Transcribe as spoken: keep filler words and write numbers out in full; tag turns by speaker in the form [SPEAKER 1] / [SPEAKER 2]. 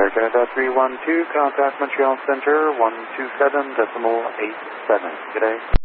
[SPEAKER 1] Canada three one two, contact Montreal Center one two seven decimal eight seven. Good day.